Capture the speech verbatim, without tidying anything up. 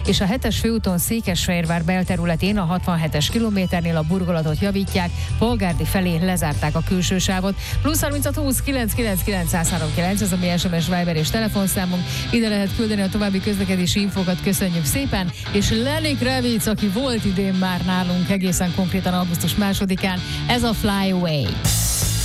és a hetes főúton Székesfehérvár belterületén a hatvanhetes kilométernél a burkolatot javítják, Polgárdi felé lezárták a külső sávot. Plusz harminchat húsz kilenc kilenc kilenc három kilenc, ez a mi es em es, Viber és telefonszámunk. Ide lehet küldeni a további közlekedési infokat, köszönjük szépen, és Lenny Kravitz, aki volt idén már nálunk egészen konkrétan augusztus másodikán, ez a Fly Away.